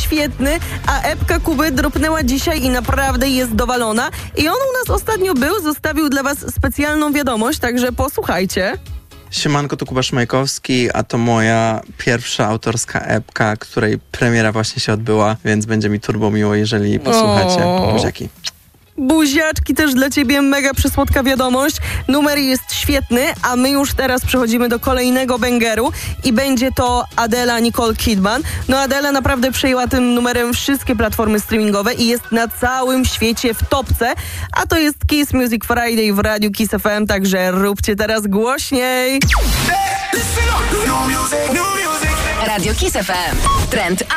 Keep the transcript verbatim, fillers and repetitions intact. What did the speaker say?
świetny, a epka Kuby dropnęła dzisiaj i naprawdę jest dowalona. I on u nas ostatnio był, zostawił dla was specjalną wiadomość, także posłuchajcie. Siemanko, to Kuba Szmajkowski, a to moja pierwsza autorska epka, której premiera właśnie się odbyła, więc będzie mi turbo miło, jeżeli posłuchacie. O. Buziaki. Buziaczki, też dla ciebie mega przysłodka wiadomość. Numer jest świetny, a my już teraz przechodzimy do kolejnego bangeru i będzie to Adela Nicole Kidman. No Adela naprawdę przejęła tym numerem wszystkie platformy streamingowe i jest na całym świecie w topce, a to jest Kiss Music Friday w Radiu Kiss F M, także róbcie teraz głośniej. Radio Kiss F M. Trend